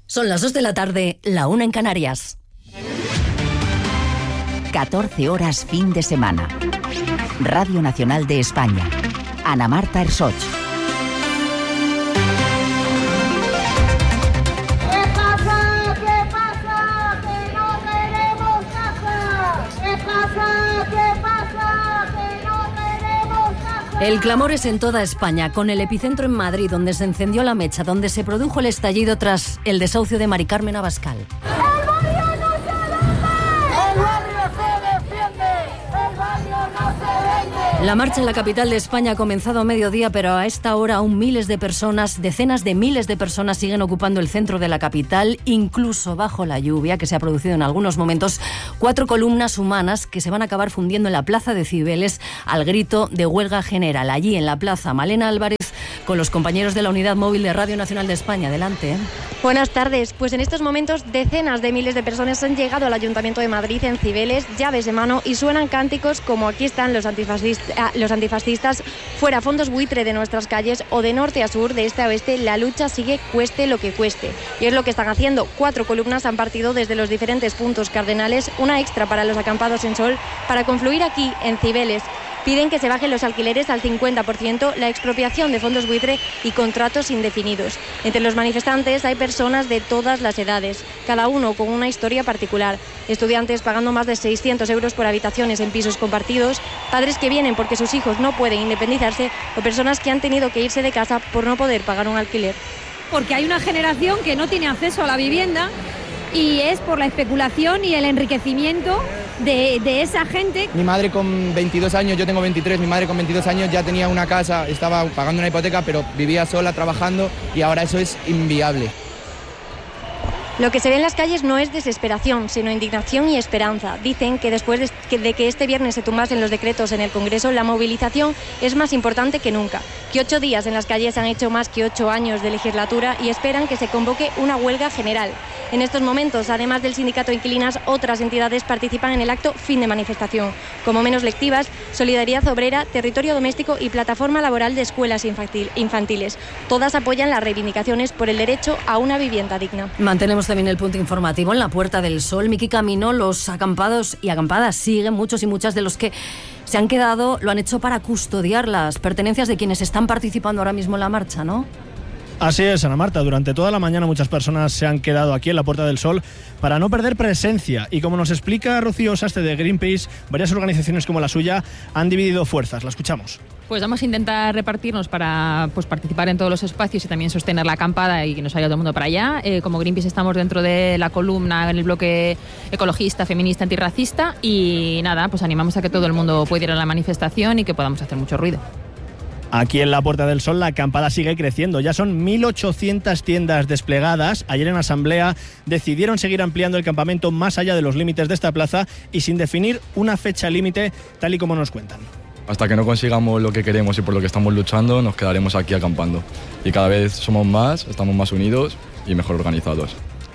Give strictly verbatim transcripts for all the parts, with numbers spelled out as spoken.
Son las dos de la tarde, la una en Canarias. catorce horas fin de semana. Radio Nacional de España. Ana Marta Ersoch. ¿Qué pasa? ¿Qué pasa? Que no tenemos casa. ¿Qué pasa? ¿Qué pasa? Que no tenemos casa. El clamor es en toda España, con el epicentro en Madrid, donde se encendió la mecha, donde se produjo el estallido tras el desahucio de Mari Carmen Abascal. La marcha en la capital de España ha comenzado a mediodía, pero a esta hora aún miles de personas, decenas de miles de personas siguen ocupando el centro de la capital, incluso bajo la lluvia que se ha producido en algunos momentos. Cuatro columnas humanas que se van a acabar fundiendo en la plaza de Cibeles al grito de huelga general. Allí en la plaza, Malena Álvarez con los compañeros de la Unidad Móvil de Radio Nacional de España. Adelante. ¿eh? Buenas tardes. Pues en estos momentos decenas de miles de personas han llegado al Ayuntamiento de Madrid en Cibeles, llaves de mano, y suenan cánticos como aquí están los antifascistas, los antifascistas, fuera fondos buitre de nuestras calles, o de norte a sur, de este a oeste, la lucha sigue cueste lo que cueste. Y es lo que están haciendo. Cuatro columnas han partido desde los diferentes puntos cardenales, una extra para los acampados en sol, para confluir aquí en Cibeles. Piden que se bajen los alquileres al cincuenta por ciento, la expropiación de fondos buitre y contratos indefinidos. Entre los manifestantes hay personas de todas las edades, cada uno con una historia particular. Estudiantes pagando más de seiscientos euros por habitaciones en pisos compartidos, padres que vienen porque sus hijos no pueden independizarse, o personas que han tenido que irse de casa por no poder pagar un alquiler. Porque hay una generación que no tiene acceso a la vivienda, y es por la especulación y el enriquecimiento de, de esa gente. Mi madre con veintidós años, yo tengo veintitrés, mi madre con veintidós años ya tenía una casa, estaba pagando una hipoteca, pero vivía sola, trabajando, y ahora eso es inviable. Lo que se ve en las calles no es desesperación, sino indignación y esperanza. Dicen que después de que, de que este viernes se tumbasen los decretos en el Congreso, la movilización es más importante que nunca. Que ocho días en las calles han hecho más que ocho años de legislatura, y esperan que se convoque una huelga general. En estos momentos, además del sindicato Inquilinas, otras entidades participan en el acto fin de manifestación, como Menos Lectivas, Solidaridad Obrera, Territorio Doméstico y Plataforma Laboral de Escuelas Infantil, Infantiles. Todas apoyan las reivindicaciones por el derecho a una vivienda digna. Mantenemos también el punto informativo en la Puerta del Sol. Miki Camino, los acampados y acampadas siguen, muchos y muchas de los que se han quedado lo han hecho para custodiar las pertenencias de quienes están participando ahora mismo en la marcha, ¿no? Así es, Ana Marta. Durante toda la mañana muchas personas se han quedado aquí en la Puerta del Sol para no perder presencia. Y como nos explica Rocío Saste de Greenpeace, varias organizaciones como la suya han dividido fuerzas. La escuchamos. Pues vamos a intentar repartirnos para pues, participar en todos los espacios y también sostener la acampada y que nos vaya todo el mundo para allá. Eh, como Greenpeace estamos dentro de la columna en el bloque ecologista, feminista, antirracista, y nada, pues animamos a que todo el mundo pueda ir a la manifestación y que podamos hacer mucho ruido. Aquí en la Puerta del Sol la acampada sigue creciendo. Ya son mil ochocientas tiendas desplegadas. Ayer en asamblea decidieron seguir ampliando el campamento más allá de los límites de esta plaza y sin definir una fecha límite, tal y como nos cuentan. Hasta que no consigamos lo que queremos y por lo que estamos luchando, nos quedaremos aquí acampando. Y cada vez somos más, estamos más unidos y mejor organizados.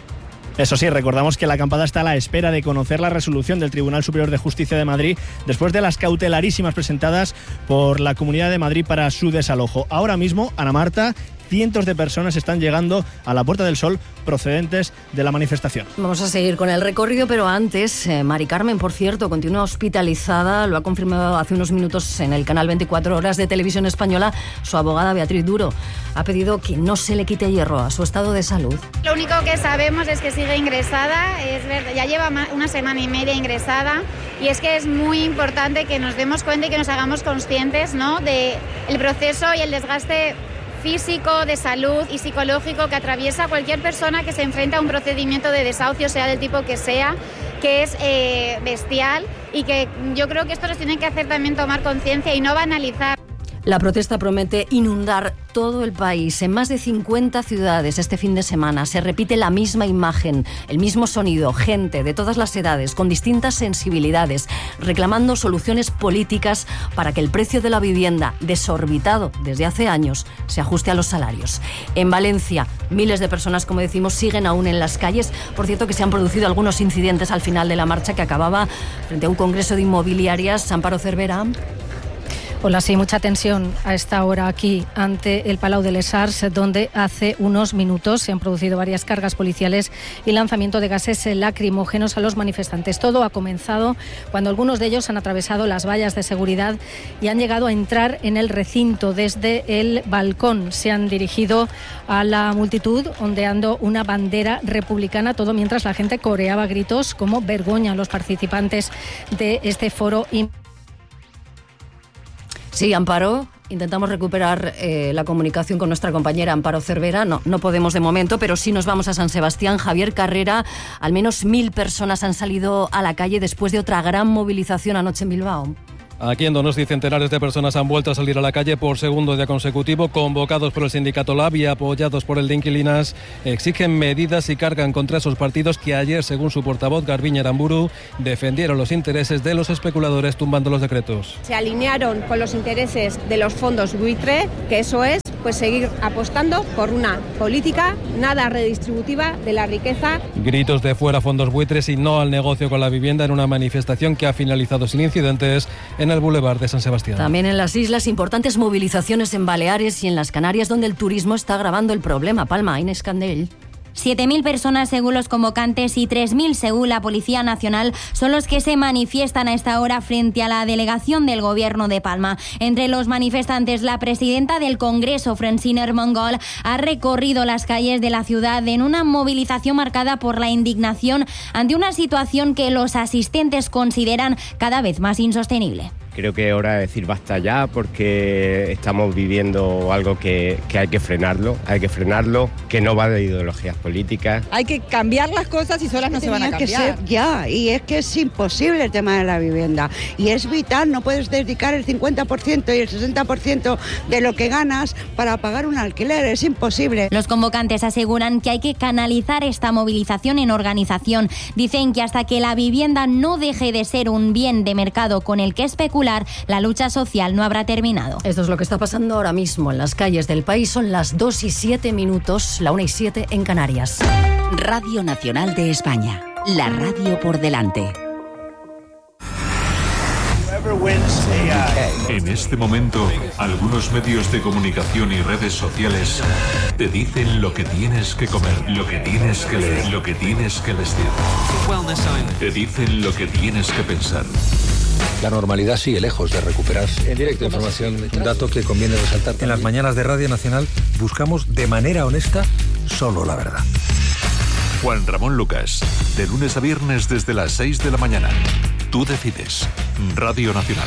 Eso sí, recordamos que la acampada está a la espera de conocer la resolución del Tribunal Superior de Justicia de Madrid después de las cautelarísimas presentadas por la Comunidad de Madrid para su desalojo. Ahora mismo, Ana Marta, cientos de personas están llegando a la Puerta del Sol procedentes de la manifestación. Vamos a seguir con el recorrido, pero antes, eh, Mari Carmen, por cierto, continúa hospitalizada. Lo ha confirmado hace unos minutos en el canal veinticuatro horas de Televisión Española su abogada Beatriz Duro. Ha pedido que no se le quite hierro a su estado de salud. Lo único que sabemos es que sigue ingresada, es verdad, ya lleva una semana y media ingresada, y es que es muy importante que nos demos cuenta y que nos hagamos conscientes, ¿no?, de el proceso y el desgaste físico, de salud y psicológico que atraviesa cualquier persona que se enfrenta a un procedimiento de desahucio, sea del tipo que sea, que es eh, bestial, y que yo creo que esto nos tiene que hacer también tomar conciencia y no banalizar. La protesta promete inundar todo el país. En más de cincuenta ciudades este fin de semana se repite la misma imagen, el mismo sonido, gente de todas las edades, con distintas sensibilidades, reclamando soluciones políticas para que el precio de la vivienda, desorbitado desde hace años, se ajuste a los salarios. En Valencia, miles de personas, como decimos, siguen aún en las calles. Por cierto, que se han producido algunos incidentes al final de la marcha que acababa frente a un congreso de inmobiliarias. Amparo Cervera. Hola, sí, mucha tensión a esta hora aquí ante el Palau de les Arts, donde hace unos minutos se han producido varias cargas policiales y lanzamiento de gases lacrimógenos a los manifestantes. Todo ha comenzado cuando algunos de ellos han atravesado las vallas de seguridad y han llegado a entrar en el recinto desde el balcón. Se han dirigido a la multitud ondeando una bandera republicana, todo mientras la gente coreaba gritos como vergoña a los participantes de este foro. Sí, Amparo, intentamos recuperar eh, la comunicación con nuestra compañera Amparo Cervera. No, no podemos de momento, pero sí nos vamos a San Sebastián. Javier Carrera, al menos mil personas han salido a la calle después de otra gran movilización anoche en Bilbao. Aquí en Donosti, centenares de personas han vuelto a salir a la calle por segundo día consecutivo, convocados por el sindicato Lab y apoyados por el de inquilinas. Exigen medidas y cargan contra esos partidos que ayer, según su portavoz Garbiñe Aramburu, defendieron los intereses de los especuladores tumbando los decretos. Se alinearon con los intereses de los fondos buitre, que eso es pues seguir apostando por una política nada redistributiva de la riqueza. Gritos de fuera fondos buitres y no al negocio con la vivienda en una manifestación que ha finalizado sin incidentes en el Boulevard de San Sebastián. También en las islas, importantes movilizaciones en Baleares y en las Canarias, donde el turismo está agravando el problema. Palma, Inés Candel. siete mil personas según los convocantes y tres mil según la Policía Nacional son los que se manifiestan a esta hora frente a la delegación del Gobierno de Palma. Entre los manifestantes, la presidenta del Congreso, Francine Armengol, ha recorrido las calles de la ciudad en una movilización marcada por la indignación ante una situación que los asistentes consideran cada vez más insostenible. Creo que es hora de decir basta ya, porque estamos viviendo algo que, que hay que frenarlo, hay que frenarlo, que no va de ideologías políticas. Hay que cambiar las cosas y solas no se van a cambiar. Tenía que ser ya, y es que es imposible el tema de la vivienda, y es vital, no puedes dedicar el cincuenta por ciento y el sesenta por ciento de lo que ganas para pagar un alquiler, es imposible. Los convocantes aseguran que hay que canalizar esta movilización en organización. Dicen que hasta que la vivienda no deje de ser un bien de mercado con el que especular, la lucha social no habrá terminado. Esto es lo que está pasando ahora mismo en las calles del país. Son las dos y siete minutos, la una y siete en Canarias. Radio Nacional de España, la radio por delante. En este momento, algunos medios de comunicación y redes sociales te dicen lo que tienes que comer, lo que tienes que leer, lo que tienes que vestir. Te dicen lo que tienes que pensar. La normalidad sigue lejos de recuperarse. En directo, información, un dato que conviene resaltar. En las mañanas de Radio Nacional buscamos de manera honesta solo la verdad. Juan Ramón Lucas, de lunes a viernes desde las seis de la mañana. Tú decides. Radio Nacional.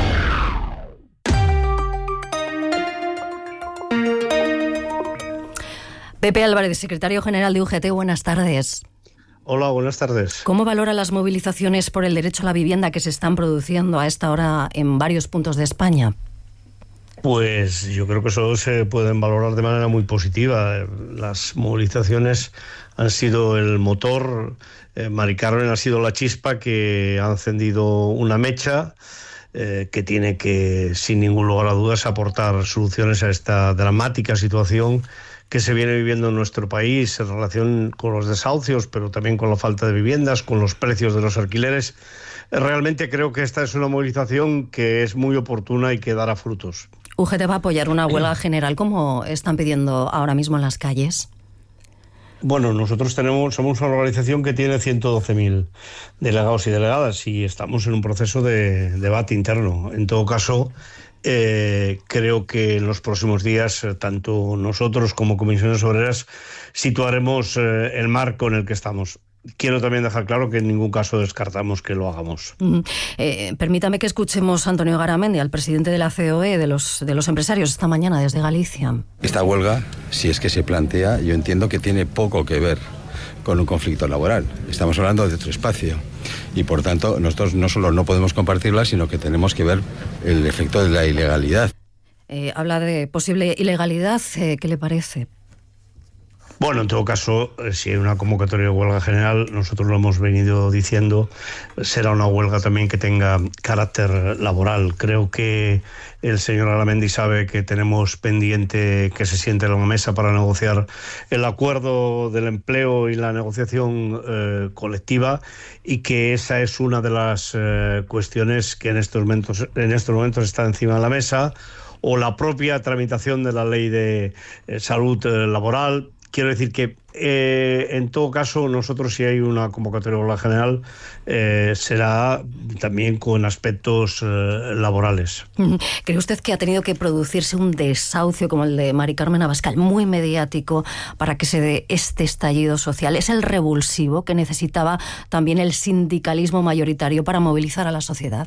Pepe Álvarez, secretario general de U G T, buenas tardes. Hola, buenas tardes. ¿Cómo valora las movilizaciones por el derecho a la vivienda que se están produciendo a esta hora en varios puntos de España? Pues yo creo que eso se pueden valorar de manera muy positiva. Las movilizaciones han sido el motor, eh, Mari Carmen ha sido la chispa que ha encendido una mecha eh, que tiene que, sin ningún lugar a dudas, aportar soluciones a esta dramática situación que se viene viviendo en nuestro país en relación con los desahucios, pero también con la falta de viviendas, con los precios de los alquileres. Realmente creo que esta es una movilización que es muy oportuna y que dará frutos. U G T va a apoyar una huelga general, como están pidiendo ahora mismo en las calles. Bueno, nosotros tenemos, somos una organización que tiene ciento doce mil delegados y delegadas y estamos en un proceso de debate interno. En todo caso, Eh, creo que en los próximos días, eh, tanto nosotros como Comisiones Obreras, situaremos eh, el marco en el que estamos. Quiero también dejar claro que en ningún caso descartamos que lo hagamos. Mm, eh, permítame que escuchemos a Antonio Garamendi, al presidente de la C O E, de los, de los empresarios, esta mañana desde Galicia. Esta huelga, si es que se plantea, yo entiendo que tiene poco que ver con un conflicto laboral. Estamos hablando de otro espacio y, por tanto, nosotros no solo no podemos compartirla, sino que tenemos que ver el efecto de la ilegalidad. Eh, habla de posible ilegalidad. Eh, ¿Qué le parece? Bueno, en todo caso, si hay una convocatoria de huelga general, nosotros lo hemos venido diciendo, será una huelga también que tenga carácter laboral. Creo que el señor Aramendi sabe que tenemos pendiente que se siente en la mesa para negociar el acuerdo del empleo y la negociación eh, colectiva, y que esa es una de las eh, cuestiones que en estos momentos, en estos momentos está encima de la mesa, o la propia tramitación de la ley de eh, salud eh, laboral. Quiero decir que, eh, en todo caso, nosotros, si hay una convocatoria de huelga general, eh, será también con aspectos eh, laborales. ¿Cree usted que ha tenido que producirse un desahucio como el de Mari Carmen Abascal, muy mediático, para que se dé este estallido social? ¿Es el revulsivo que necesitaba también el sindicalismo mayoritario para movilizar a la sociedad?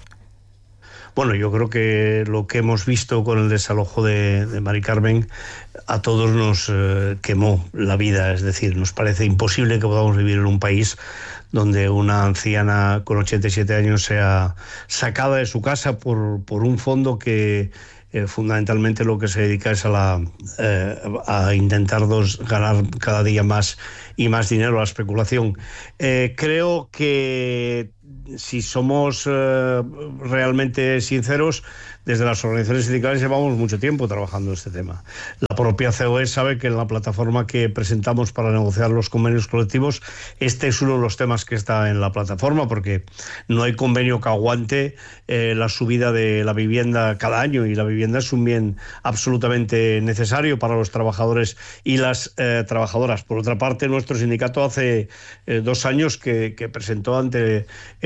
Bueno, yo creo que lo que hemos visto con el desalojo de, de Mari Carmen a todos nos eh, quemó la vida. Es decir, nos parece imposible que podamos vivir en un país donde una anciana con ochenta y siete años sea sacada de su casa por, por un fondo que eh, fundamentalmente lo que se dedica es a, la, eh, a intentar dos, ganar cada día más y más dinero, a la especulación. Eh, creo que, si somos eh, realmente sinceros, desde las organizaciones sindicales llevamos mucho tiempo trabajando este tema. La propia C O E sabe que en la plataforma que presentamos para negociar los convenios colectivos, este es uno de los temas que está en la plataforma, porque no hay convenio que aguante eh, la subida de la vivienda cada año, y la vivienda es un bien absolutamente necesario para los trabajadores y las eh, trabajadoras. Por otra parte, nuestro sindicato hace eh, dos años que, que presentó ante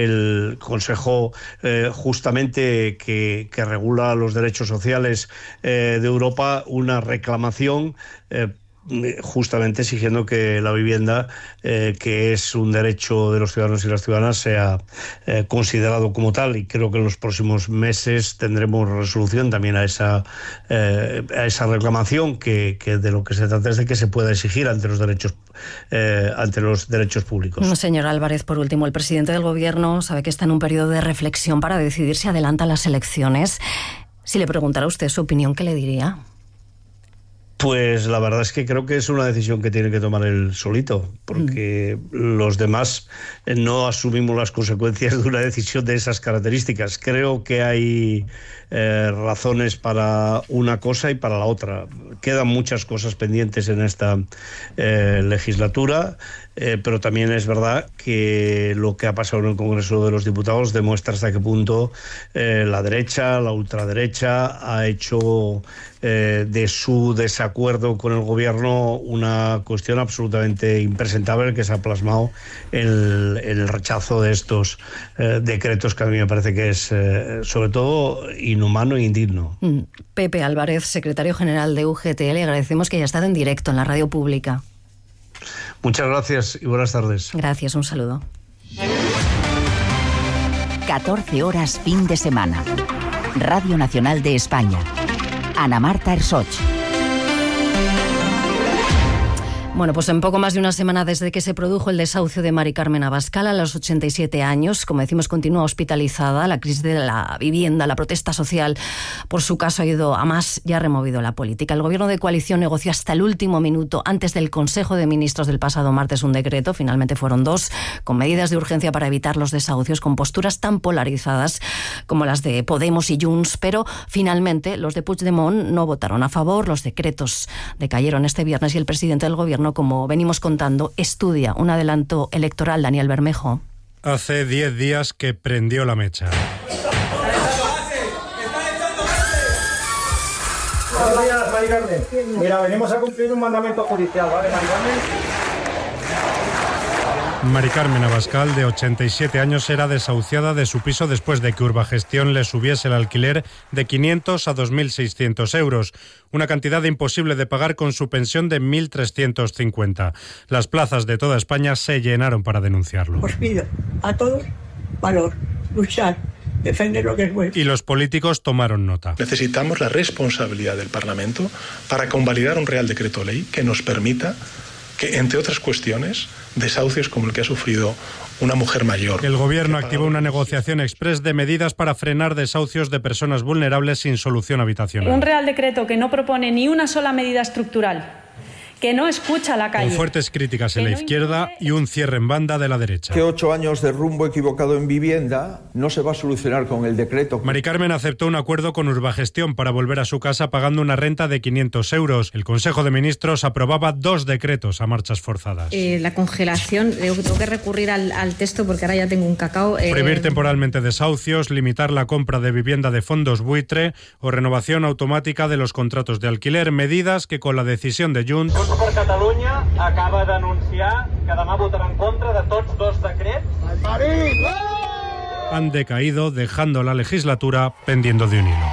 el Consejo eh, justamente que, que regula los derechos sociales eh, de Europa una reclamación eh, justamente exigiendo que la vivienda, eh, que es un derecho de los ciudadanos y las ciudadanas, sea eh, considerado como tal, y creo que en los próximos meses tendremos resolución también a esa, eh, a esa reclamación, que, que de lo que se trata es de que se pueda exigir ante los derechos eh, ante los derechos públicos. Señor Álvarez, por último, el presidente del Gobierno sabe que está en un periodo de reflexión para decidir si adelanta las elecciones. Si le preguntara a usted su opinión, ¿qué le diría? Pues la verdad es que creo que es una decisión que tiene que tomar él solito, porque mm. los demás no asumimos las consecuencias de una decisión de esas características. Creo que hay eh, razones para una cosa y para la otra. Quedan muchas cosas pendientes en esta eh, legislatura, eh, pero también es verdad que lo que ha pasado en el Congreso de los Diputados demuestra hasta qué punto eh, la derecha, la ultraderecha, ha hecho eh, de su desacuerdo con el gobierno una cuestión absolutamente impresentable, que se ha plasmado el, el rechazo de estos eh, decretos, que a mí me parece que es eh, sobre todo inhumano e indigno. Mm. Pepe Álvarez, secretario general de U G T, le agradecemos que haya estado en directo en la radio pública. Muchas gracias y buenas tardes. Gracias, un saludo. catorce horas fin de semana. Radio Nacional de España. Ana Marta Ersoch. Bueno, pues en poco más de una semana desde que se produjo el desahucio de Mari Carmen Abascal a los ochenta y siete años, como decimos, continúa hospitalizada. La crisis de la vivienda, la protesta social por su caso ha ido a más y ha removido la política. El gobierno de coalición negoció hasta el último minuto, antes del Consejo de Ministros del pasado martes, un decreto, finalmente fueron dos, con medidas de urgencia para evitar los desahucios, con posturas tan polarizadas como las de Podemos y Junts, pero finalmente los de Puigdemont no votaron a favor. Los decretos decayeron este viernes y el presidente del gobierno, como venimos contando, estudia un adelanto electoral. Daniel Bermejo. Hace diez días que prendió la mecha. Buenos días, Mari Carmen. Mira, venimos a cumplir un mandamiento judicial, ¿vale, Mari Carmen? Mari Carmen Abascal, de ochenta y siete años, era desahuciada de su piso después de que Urbagestión le subiese el alquiler de quinientos a dos mil seiscientos euros, una cantidad imposible de pagar con su pensión de mil trescientos cincuenta. Las plazas de toda España se llenaron para denunciarlo. Os pido a todos valor, luchar, defender lo que es bueno. Y los políticos tomaron nota. Necesitamos la responsabilidad del Parlamento para convalidar un Real Decreto Ley que nos permita que, entre otras cuestiones, desahucios como el que ha sufrido una mujer mayor. El gobierno activó una negociación exprés de medidas para frenar desahucios de personas vulnerables sin solución habitacional. Un Real Decreto que no propone ni una sola medida estructural, que no escucha a la calle. Con fuertes críticas en la izquierda y un cierre en banda de la derecha. Que ocho años de rumbo equivocado en vivienda no se va a solucionar con el decreto. Mari Carmen aceptó un acuerdo con Urbagestión para volver a su casa pagando una renta de quinientos euros. El Consejo de Ministros aprobaba dos decretos a marchas forzadas. Eh, la congelación, eh, tengo que recurrir al, al texto porque ahora ya tengo un cacao. Eh... Prohibir temporalmente desahucios, limitar la compra de vivienda de fondos buitre o renovación automática de los contratos de alquiler, medidas que con la decisión de Junts... Junts per Catalunya acaba d'anunciar que demà votarà en contra de tots dos decrets. Han decaído, dejando la legislatura pendiendo de un hilo.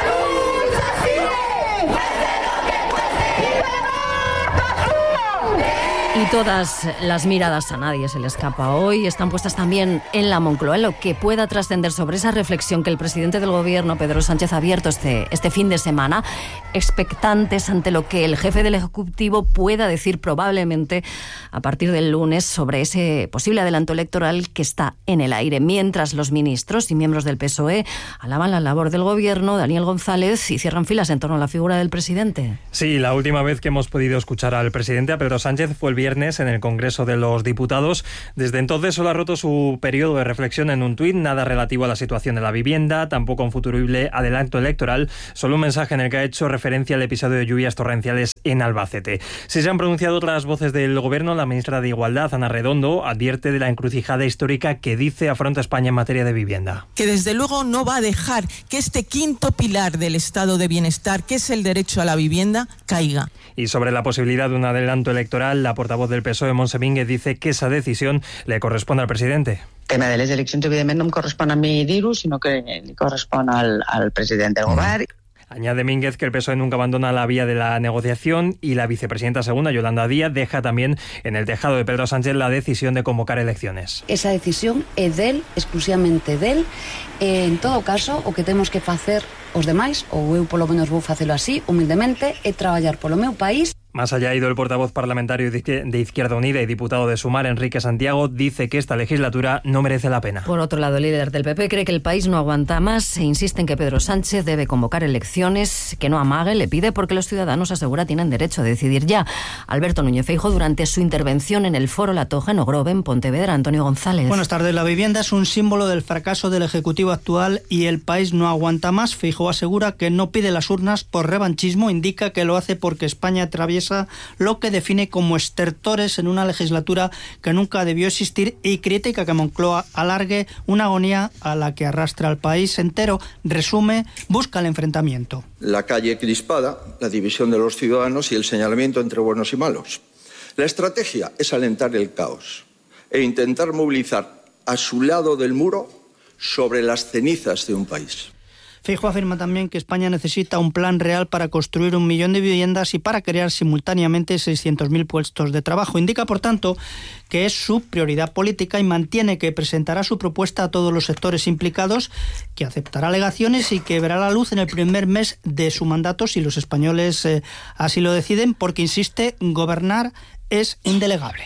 Y todas las miradas, a nadie se le escapa hoy, están puestas también en la Moncloa, en lo que pueda trascender sobre esa reflexión que el presidente del Gobierno, Pedro Sánchez, ha abierto este, este fin de semana, expectantes ante lo que el jefe del Ejecutivo pueda decir probablemente a partir del lunes sobre ese posible adelanto electoral que está en el aire, mientras los ministros y miembros del P S O E alaban la labor del Gobierno, Daniel González, y cierran filas en torno a la figura del presidente. Sí, la última vez que hemos podido escuchar al presidente, a Pedro Sánchez, fue el viernes en el Congreso de los Diputados. Desde entonces solo ha roto su periodo de reflexión en un tuit, nada relativo a la situación de la vivienda, tampoco un futurible adelanto electoral, solo un mensaje en el que ha hecho referencia al episodio de lluvias torrenciales en Albacete. Si se han pronunciado otras voces del Gobierno, la ministra de Igualdad, Ana Redondo, advierte de la encrucijada histórica que dice afronta España en materia de vivienda. Que desde luego no va a dejar que este quinto pilar del estado de bienestar, que es el derecho a la vivienda, caiga. Y sobre la posibilidad de un adelanto electoral, la portavoz del P S O E, Montse Mínguez, dice que esa decisión le corresponde al presidente. El tema de les eleccions, evidentment, no em correspon a mi dir-ho, sinó que li correspon al, al president del govern. Añade Mínguez que el P S O E nunca abandona la vía de la negociación y la vicepresidenta segunda, Yolanda Díaz, deja también en el tejado de Pedro Sánchez la decisión de convocar elecciones. Esa decisión é del, exclusivamente del. En todo caso, o que temos que facer os demais, ou eu polo menos vou facelo así, humildemente, é traballar polo meu país. Más allá ha ido el portavoz parlamentario de Izquierda Unida y diputado de Sumar, Enrique Santiago, dice que esta legislatura no merece la pena. Por otro lado, el líder del P P cree que el país no aguanta más e insiste en que Pedro Sánchez debe convocar elecciones, que no amague, le pide porque los ciudadanos, asegura, tienen derecho a decidir ya. Alberto Núñez Feijóo, durante su intervención en el Foro La Toja en Ogrove, en Pontevedra. Antonio González. Buenas tardes. La vivienda es un símbolo del fracaso del Ejecutivo actual y el país no aguanta más. Feijóo asegura que no pide las urnas por revanchismo, indica que lo hace porque España atraviesa lo que define como estertores en una legislatura que nunca debió existir y critica que Moncloa alargue una agonía a la que arrastra al país entero. Resume, busca el enfrentamiento. La calle crispada, la división de los ciudadanos y el señalamiento entre buenos y malos. La estrategia es alentar el caos e intentar movilizar a su lado del muro sobre las cenizas de un país. Feijóo afirma también que España necesita un plan real para construir un millón de viviendas y para crear simultáneamente seiscientos mil puestos de trabajo. Indica, por tanto, que es su prioridad política y mantiene que presentará su propuesta a todos los sectores implicados, que aceptará alegaciones y que verá la luz en el primer mes de su mandato si los españoles eh, así lo deciden, porque, insiste, gobernar es indelegable.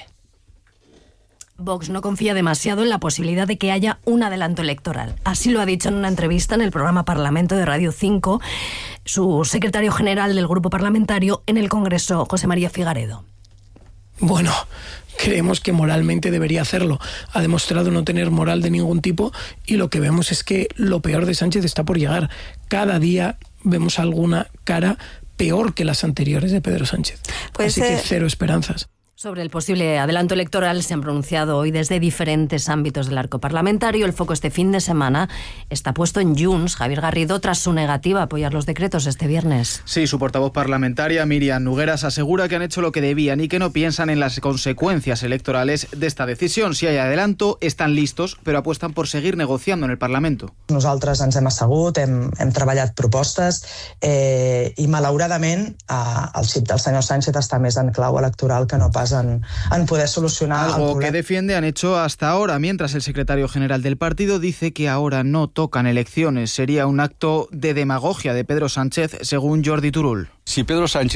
Vox no confía demasiado en la posibilidad de que haya un adelanto electoral. Así lo ha dicho en una entrevista en el programa Parlamento de Radio cinco su secretario general del grupo parlamentario en el Congreso, José María Figaredo. Bueno, creemos que moralmente debería hacerlo. Ha demostrado no tener moral de ningún tipo y lo que vemos es que lo peor de Sánchez está por llegar. Cada día vemos alguna cara peor que las anteriores de Pedro Sánchez. Pues Así eh... que cero esperanzas. Sobre el posible adelanto electoral se han pronunciado hoy desde diferentes ámbitos del arco parlamentario. El foco este fin de semana está puesto en Junts, Javier Garrido, tras su negativa a apoyar los decretos este viernes. Sí, su portavoz parlamentaria, Míriam Nogueras, asegura que han hecho lo que debían y que no piensan en las consecuencias electorales de esta decisión. Si hay adelanto, están listos, però apuestan por seguir negociando en el Parlamento. Nosaltres ens hem assegut, hem, hem treballat propostes eh, i malauradament eh, el xip del senyor Sánchez està més en clau electoral que no pas En, en poder solucionar algo que defiende han hecho hasta ahora, mientras el secretario general del partido dice que ahora no tocan elecciones. Sería un acto de demagogia de Pedro Sánchez, según Jordi Turull. Si Pedro Sánchez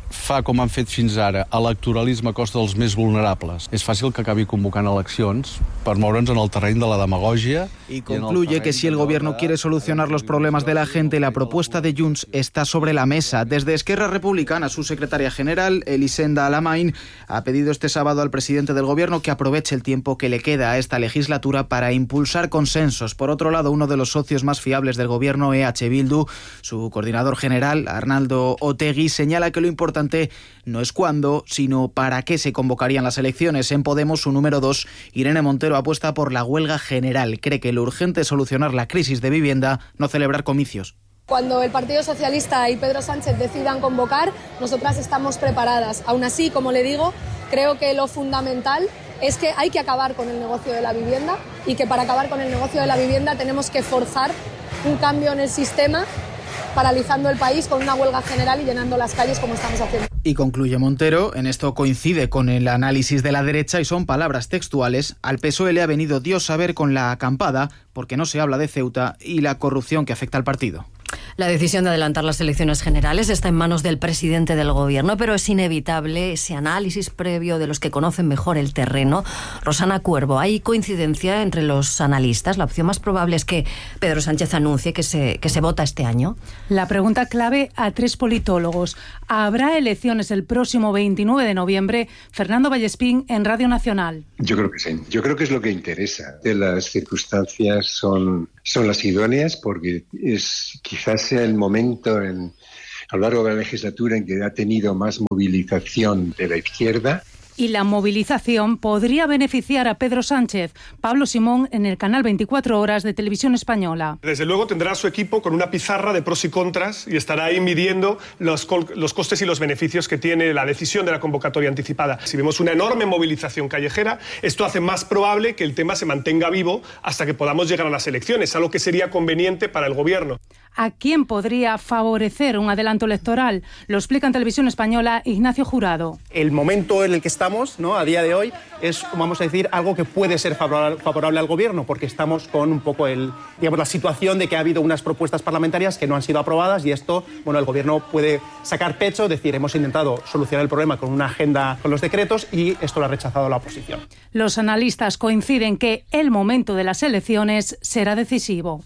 fa com han fet fins ara electoralisme a costa dels més vulnerables, és fàcil que acabi convocant eleccions per moure'ns en el terreny de la demagogia. Y concluye que si el gobierno quiere solucionar los problemas de la gente, la propuesta de Junts está sobre la mesa. Desde Esquerra Republicana, su secretaria general, Elisenda Alamain, ha pedido este sábado al presidente del gobierno que aproveche el tiempo que le queda a esta legislatura para impulsar consensos. Por otro lado, uno de los socios más fiables del gobierno, E H Bildu, su coordinador general, Arnaldo Otegi, señala que lo importante no es cuándo, sino para qué se convocarían las elecciones. En Podemos, su número dos, Irene Montero, apuesta por la huelga general. Cree que lo urgente es solucionar la crisis de vivienda, no celebrar comicios. Cuando el Partido Socialista y Pedro Sánchez decidan convocar, nosotras estamos preparadas. Aún así, como le digo, creo que lo fundamental es que hay que acabar con el negocio de la vivienda y que para acabar con el negocio de la vivienda tenemos que forzar un cambio en el sistema, paralizando el país con una huelga general y llenando las calles como estamos haciendo. Y concluye Montero, en esto coincide con el análisis de la derecha y son palabras textuales: al P S O E le ha venido Dios saber con la acampada porque no se habla de Ceuta y la corrupción que afecta al partido. La decisión de adelantar las elecciones generales está en manos del presidente del gobierno, pero es inevitable ese análisis previo de los que conocen mejor el terreno. Rosana Cuervo, ¿hay coincidencia entre los analistas? La opción más probable es que Pedro Sánchez anuncie que se, que se vota este año. La pregunta clave a tres politólogos. ¿Habrá elecciones el próximo veintinueve de noviembre? Fernando Vallespín, en Radio Nacional. Yo creo que sí. Yo creo que es lo que interesa. Las circunstancias son, son las idóneas porque es quizás sea el momento en, a lo largo de la legislatura en que ha tenido más movilización de la izquierda. Y la movilización podría beneficiar a Pedro Sánchez. Pablo Simón, en el canal veinticuatro horas de Televisión Española. Desde luego tendrá a su equipo con una pizarra de pros y contras y estará ahí midiendo los, los costes y los beneficios que tiene la decisión de la convocatoria anticipada. Si vemos una enorme movilización callejera, esto hace más probable que el tema se mantenga vivo hasta que podamos llegar a las elecciones, algo que sería conveniente para el gobierno. ¿A quién podría favorecer un adelanto electoral? Lo explica en Televisión Española Ignacio Jurado. El momento en el que estamos, ¿no?, a día de hoy, es, vamos a decir, algo que puede ser favorable, favorable al gobierno, porque estamos con un poco el, digamos, la situación de que ha habido unas propuestas parlamentarias que no han sido aprobadas y esto, bueno, el gobierno puede sacar pecho, es decir, hemos intentado solucionar el problema con una agenda con los decretos y esto lo ha rechazado la oposición. Los analistas coinciden que el momento de las elecciones será decisivo.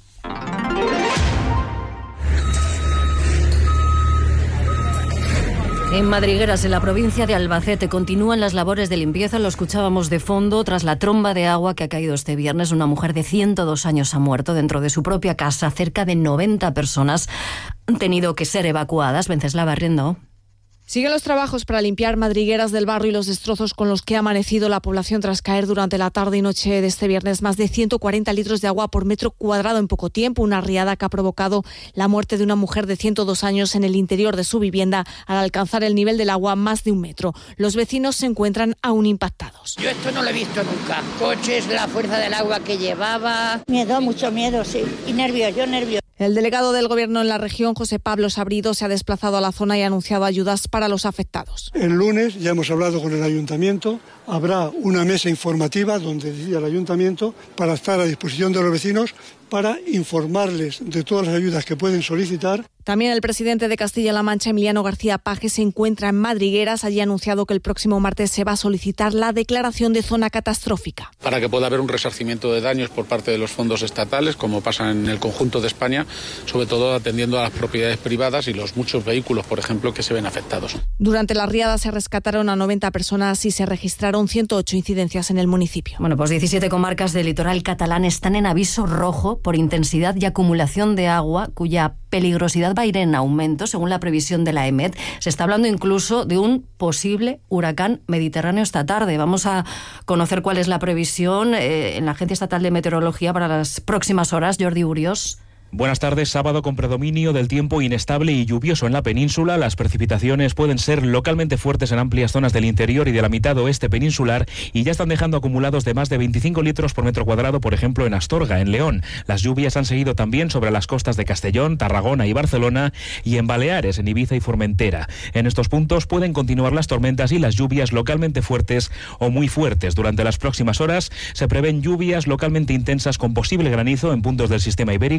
En Madrigueras, en la provincia de Albacete, continúan las labores de limpieza. Lo escuchábamos de fondo tras la tromba de agua que ha caído este viernes. Una mujer de ciento dos años ha muerto dentro de su propia casa. Cerca de noventa personas han tenido que ser evacuadas. Venceslava Barriendo. Siguen los trabajos para limpiar Madrigueras del barrio y los destrozos con los que ha amanecido la población tras caer durante la tarde y noche de este viernes más de ciento cuarenta litros de agua por metro cuadrado en poco tiempo, una riada que ha provocado la muerte de una mujer de ciento dos años en el interior de su vivienda al alcanzar el nivel del agua más de un metro. Los vecinos se encuentran aún impactados. Yo esto no lo he visto nunca. Coches, la fuerza del agua que llevaba. Miedo, mucho miedo, sí. Y nervios, yo nervios. El delegado del Gobierno en la región, José Pablo Sabrido, se ha desplazado a la zona y ha anunciado ayudas para los afectados. El lunes ya hemos hablado con el Ayuntamiento. Habrá una mesa informativa donde decida el Ayuntamiento para estar a disposición de los vecinos para informarles de todas las ayudas que pueden solicitar. También el presidente de Castilla-La Mancha, Emiliano García Paje, se encuentra en Madrigueras. Allí ha anunciado que el próximo martes se va a solicitar la declaración de zona catastrófica. Para que pueda haber un resarcimiento de daños por parte de los fondos estatales, como pasa en el conjunto de España, sobre todo atendiendo a las propiedades privadas y los muchos vehículos, por ejemplo, que se ven afectados. Durante la riada se rescataron a noventa personas y se registraron ciento ocho incidencias en el municipio. Bueno, pues diecisiete comarcas del litoral catalán están en aviso rojo por intensidad y acumulación de agua, cuya peligrosidad va a ir en aumento, según la previsión de la E M E D. Se está hablando incluso de un posible huracán mediterráneo esta tarde. Vamos a conocer cuál es la previsión eh, en la Agencia Estatal de Meteorología para las próximas horas. Jordi Urios. Buenas tardes. Sábado con predominio del tiempo inestable y lluvioso en la península. Las precipitaciones pueden ser localmente fuertes en amplias zonas del interior y de la mitad oeste peninsular y ya están dejando acumulados de más de veinticinco litros por metro cuadrado, por ejemplo, en Astorga, en León. Las lluvias han seguido también sobre las costas de Castellón, Tarragona y Barcelona y en Baleares, en Ibiza y Formentera. En estos puntos pueden continuar las tormentas y las lluvias localmente fuertes o muy fuertes. Durante las próximas horas se prevén lluvias localmente intensas con posible granizo en puntos del sistema ibérico, en las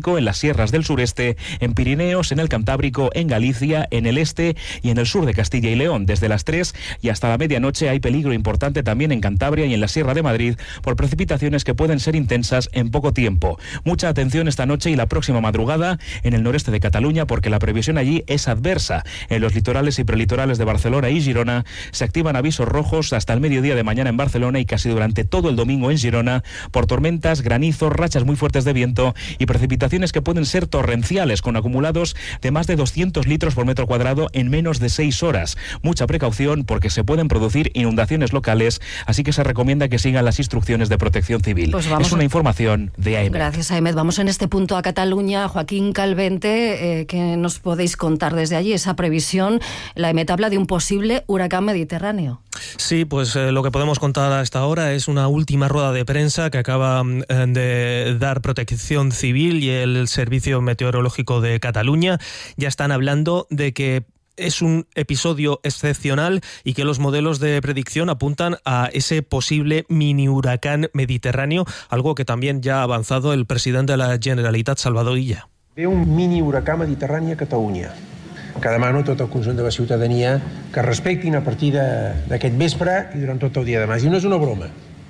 sierras del sureste, en Pirineos, en el Cantábrico, en Galicia, en el este y en el sur de Castilla y León. Desde las tres y hasta la medianoche hay peligro importante también en Cantabria y en la Sierra de Madrid por precipitaciones que pueden ser intensas en poco tiempo. Mucha atención esta noche y la próxima madrugada en el noreste de Cataluña, porque la previsión allí es adversa. En los litorales y prelitorales de Barcelona y Girona se activan avisos rojos hasta el mediodía de mañana en Barcelona y casi durante todo el domingo en Girona por tormentas, granizos, rachas muy fuertes de viento y precipitaciones que pueden ser torrenciales con acumulados de más de doscientos litros por metro cuadrado en menos de seis horas. Mucha precaución porque se pueden producir inundaciones locales, así que se recomienda que sigan las instrucciones de Protección Civil. Pues vamos, es una información de A E M E T. Gracias, A E M E T. Vamos en este punto a Cataluña. Joaquín Calvente, eh, ¿qué nos podéis contar desde allí? Esa previsión, la A E M E T habla de un posible huracán mediterráneo. Sí, pues eh, lo que podemos contar hasta ahora es una última rueda de prensa que acaba eh, de dar Protección Civil y el Servicio Meteorológico de Cataluña. Ya están hablando de que es un episodio excepcional y que los modelos de predicción apuntan a ese posible mini huracán mediterráneo, algo que también ya ha avanzado el presidente de la Generalitat, Salvador Illa. Ve un mini huracán mediterrani a Catalunya, que demano a tot el conjunt de la ciutadania que respectin a partir d'aquest vespre i durant tot el dia de demà. I no és una broma.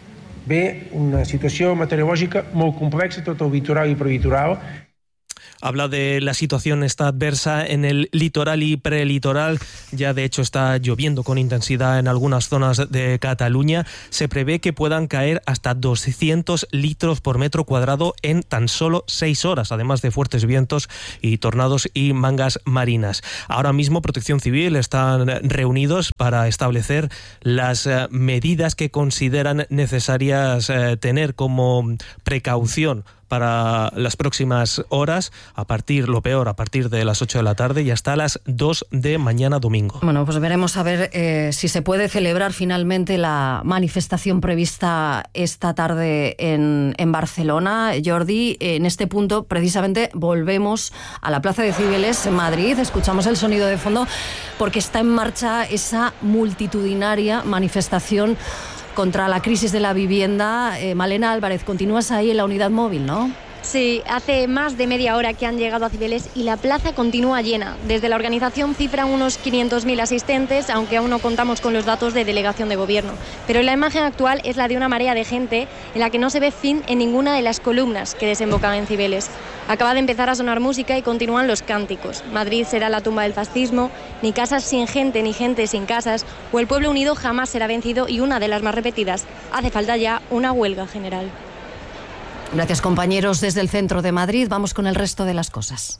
Ve una situació meteorològica molt complexa, tot el litoral i prelitoral. Habla de la situación está adversa en el litoral y prelitoral. Ya de hecho está lloviendo con intensidad en algunas zonas de Cataluña. Se prevé que puedan caer hasta doscientos litros por metro cuadrado en tan solo seis horas, además de fuertes vientos y tornados y mangas marinas. Ahora mismo Protección Civil están reunidos para establecer las medidas que consideran necesarias tener como precaución para las próximas horas, a partir, lo peor, a partir de las ocho de la tarde y hasta las dos de mañana domingo. Bueno, pues veremos a ver eh, si se puede celebrar finalmente la manifestación prevista esta tarde en, en Barcelona. Jordi, en este punto precisamente volvemos a la Plaza de Cibeles en Madrid. Escuchamos el sonido de fondo porque está en marcha esa multitudinaria manifestación contra la crisis de la vivienda. Eh, Malena Álvarez, continúas ahí en la unidad móvil, ¿no? Sí, hace más de media hora que han llegado a Cibeles y la plaza continúa llena. Desde la organización cifran unos quinientos mil asistentes, aunque aún no contamos con los datos de delegación de gobierno. Pero la imagen actual es la de una marea de gente en la que no se ve fin en ninguna de las columnas que desembocan en Cibeles. Acaba de empezar a sonar música y continúan los cánticos. Madrid será la tumba del fascismo, ni casas sin gente ni gente sin casas, o el pueblo unido jamás será vencido, y una de las más repetidas, hace falta ya una huelga general. Gracias, compañeros, desde el centro de Madrid. Vamos con el resto de las cosas.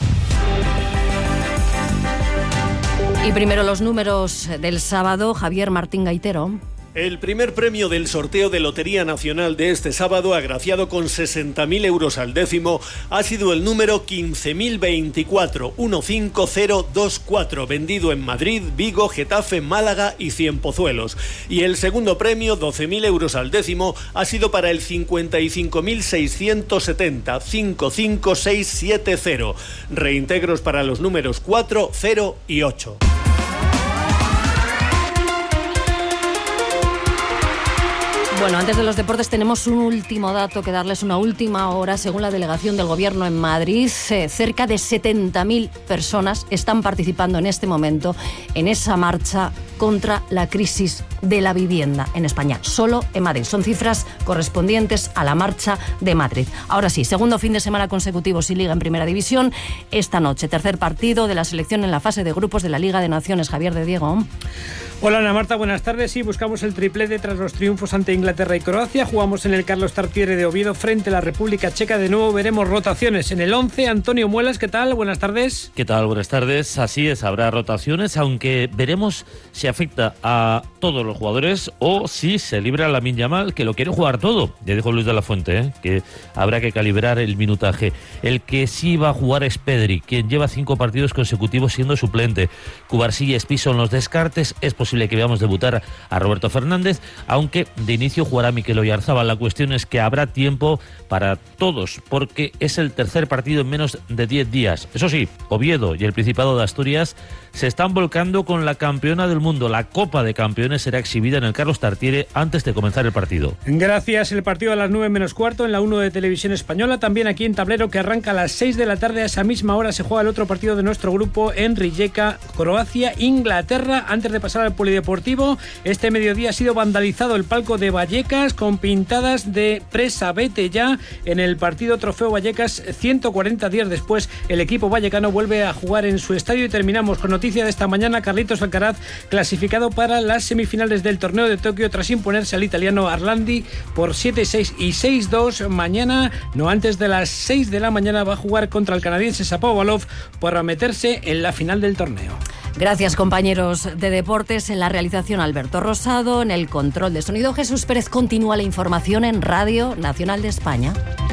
Y primero los números del sábado. Javier Martín Gaitero. El primer premio del sorteo de Lotería Nacional de este sábado, agraciado con sesenta mil euros al décimo, ha sido el número quince mil veinticuatro, uno cinco cero dos cuatro, vendido en Madrid, Vigo, Getafe, Málaga y Cienpozuelos. Y el segundo premio, doce mil euros al décimo, ha sido para el cincuenta y cinco mil seiscientos setenta, cinco cinco seis siete cero. Reintegros para los números cuatro, cero y ocho. Bueno, antes de los deportes tenemos un último dato que darles, una última hora. Según la delegación del Gobierno en Madrid, eh, cerca de setenta mil personas están participando en este momento en esa marcha contra la crisis de la vivienda en España, solo en Madrid. Son cifras correspondientes a la marcha de Madrid. Ahora sí, segundo fin de semana consecutivo sin Liga en Primera División. Esta noche, tercer partido de la selección en la fase de grupos de la Liga de Naciones. Javier de Diego. Hola Ana Marta, buenas tardes. Sí, buscamos el triplete tras los triunfos ante Inglaterra y Croacia. Jugamos en el Carlos Tartiere de Oviedo frente a la República Checa. De nuevo veremos rotaciones en el once. Antonio Muelas, ¿qué tal? Buenas tardes. ¿Qué tal? Buenas tardes. Así es, habrá rotaciones, aunque veremos si afecta a todos los jugadores o si se libra Lamine Yamal, que lo quiere jugar todo. Ya dijo Luis de la Fuente, ¿eh? que habrá que calibrar el minutaje. El que sí va a jugar es Pedri, quien lleva cinco partidos consecutivos siendo suplente. Cubarsí y Espí son los descartes. Es posible que veamos debutar a Roberto Fernández, aunque de inicio jugará Mikel Oyarzabal. La cuestión es que habrá tiempo para todos, porque es el tercer partido en menos de diez días. Eso sí, Oviedo y el Principado de Asturias se están volcando con la campeona del mundo. La Copa de Campeones será exhibida en el Carlos Tartiere antes de comenzar el partido. Gracias. El partido a las nueve menos cuarto en la uno de Televisión Española. También aquí en Tablero, que arranca a las seis de la tarde. A esa misma hora se juega el otro partido de nuestro grupo en Rijeka, Croacia, Inglaterra. Antes de pasar al polideportivo, este mediodía ha sido vandalizado el palco de Vallecas con pintadas de presa vete ya en el partido Trofeo Vallecas. ciento cuarenta días después, el equipo vallecano vuelve a jugar en su estadio. Y terminamos con noticia de esta mañana. Carlitos Alcaraz clasificado para las semifinales del torneo de Tokio tras imponerse al italiano Arlandi por siete seis y seis dos. Mañana, no antes de las seis de la mañana, va a jugar contra el canadiense Shapovalov para meterse en la final del torneo. Gracias, compañeros de deportes. En la realización, Alberto Rosado. En el control de sonido, Jesús Pérez. Continúa la información en Radio Nacional de España.